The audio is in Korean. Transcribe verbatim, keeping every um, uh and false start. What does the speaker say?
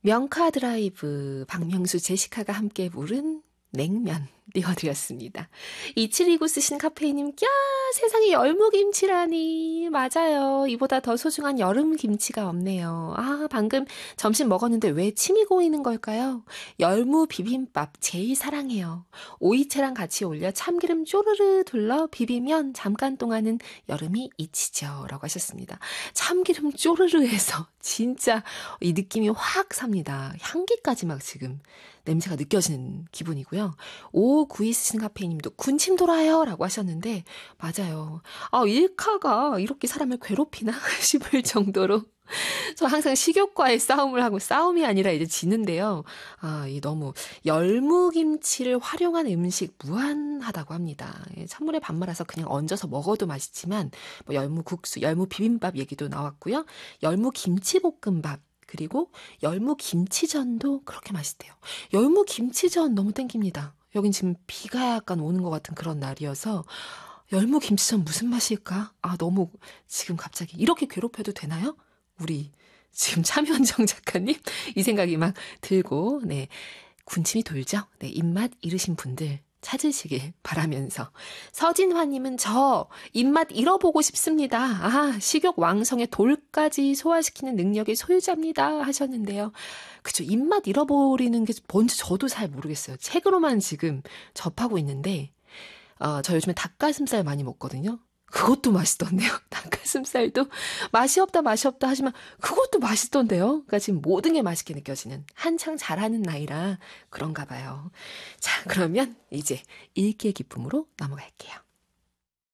명카 드라이브 박명수 제시카가 함께 부른 냉면 띄워드렸습니다. 이칠이구 쓰신 카페이님, 꺄 세상에 열무김치라니. 맞아요. 이보다 더 소중한 여름김치가 없네요. 아, 방금 점심 먹었는데 왜 침이 고이는 걸까요? 열무 비빔밥 제일 사랑해요. 오이채랑 같이 올려 참기름 쪼르르 둘러 비비면 잠깐 동안은 여름이 잊히죠. 라고 하셨습니다. 참기름 쪼르르 해서 진짜 이 느낌이 확 삽니다. 향기까지 막 지금 냄새가 느껴지는 기분이고요. 오구이 쓰신 카페이님도 군침 돌아요 라고 하셨는데 맞아요. 아, 일카가 이렇게 사람을 괴롭히나 싶을 정도로 저 항상 식욕과의 싸움을 하고 싸움이 아니라 이제 지는데요. 아, 이 너무 열무김치를 활용한 음식 무한하다고 합니다. 찬물에 밥 말아서 그냥 얹어서 먹어도 맛있지만 뭐 열무국수, 열무비빔밥 얘기도 나왔고요. 열무김치볶음밥 그리고 열무김치전도 그렇게 맛있대요. 열무김치전 너무 땡깁니다. 여긴 지금 비가 약간 오는 것 같은 그런 날이어서 열무김치전 무슨 맛일까? 아, 너무 지금 갑자기 이렇게 괴롭혀도 되나요? 우리 지금 참현정 작가님? 이 생각이 막 들고 네 군침이 돌죠? 네, 입맛 잃으신 분들 찾으시길 바라면서 서진화님은 저 입맛 잃어보고 싶습니다. 아, 식욕 왕성의 돌까지 소화시키는 능력의 소유자입니다 하셨는데요. 그쵸, 입맛 잃어버리는 게 뭔지 저도 잘 모르겠어요. 책으로만 지금 접하고 있는데 어, 저 요즘에 닭가슴살 많이 먹거든요. 그것도 맛있던데요. 닭가슴살도 맛이 없다 맛이 없다 하지만 그것도 맛있던데요. 그러니까 지금 모든 게 맛있게 느껴지는 한창 잘하는 나이라 그런가 봐요. 자, 그러면 이제 읽기의 기쁨으로 넘어갈게요.